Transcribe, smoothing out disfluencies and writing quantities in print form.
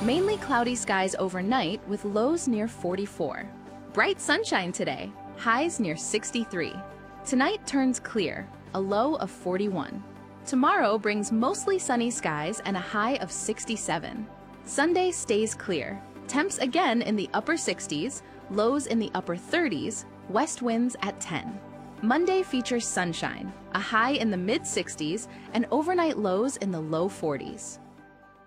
Mainly cloudy skies overnight with lows near 44. Bright sunshine today, highs near 63. Tonight turns clear, a low of 41. Tomorrow brings mostly sunny skies and a high of 67. Sunday stays clear, temps again in the upper 60s, lows in the upper 30s, west winds at 10. Monday features sunshine, a high in the mid 60s, and overnight lows in the low 40s.